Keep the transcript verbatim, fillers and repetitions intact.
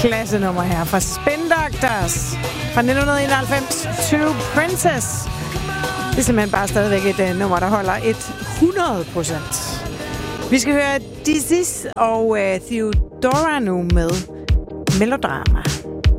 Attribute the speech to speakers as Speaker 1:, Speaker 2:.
Speaker 1: klasse nummer her fra Spin Doctors fra nitten enoghalvfems, To Princess. Det er simpelthen bare stadigvæk et uh, nummer, der holder hundrede procent. Vi skal høre Disease og uh, Theodora nu med Melodrama.